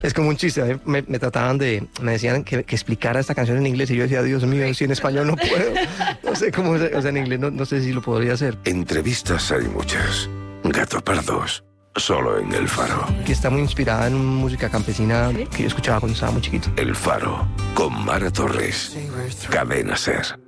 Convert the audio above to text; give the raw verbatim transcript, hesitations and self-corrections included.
Es como un chiste, a mí me, me trataban de, me decían que, que explicara esta canción en inglés y yo decía, Dios mío, si en español no puedo, no sé cómo, o sea, en inglés no, no sé si lo podría hacer. Entrevistas hay muchas. Gato Pardos, solo en El Faro. Que está muy inspirada en música campesina que yo escuchaba cuando estaba muy chiquito. El Faro, con Mara Torres. Cadena Ser.